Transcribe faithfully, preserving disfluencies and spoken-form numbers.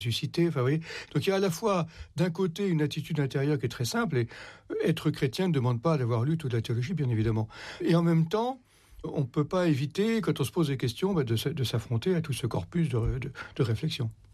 suscité. Enfin, vous voyez. Donc il y a à la fois, d'un côté, une attitude intérieure qui est très simple, et être chrétien ne demande pas d'avoir lu toute la théologie, bien évidemment. Et en même temps, on ne peut pas éviter, quand on se pose des questions, bah, de, de s'affronter à tout ce corpus de, de, de réflexion.